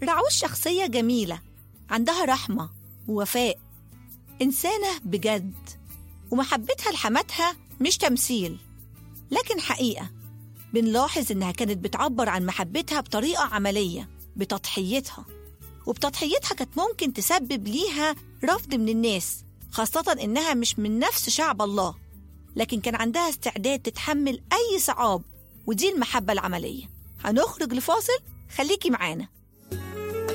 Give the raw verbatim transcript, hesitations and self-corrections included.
رعوز شخصية جميلة عندها رحمة ووفاء، إنسانة بجد، ومحبتها لحماتها مش تمثيل لكن حقيقة. بنلاحظ إنها كانت بتعبر عن محبتها بطريقة عملية بتضحيتها، وبتضحيتها كانت ممكن تسبب ليها رفض من الناس، خاصة إنها مش من نفس شعب الله، لكن كان عندها استعداد تتحمل أي صعاب، ودي المحبة العملية. هنخرج لفاصل، خليكي معانا.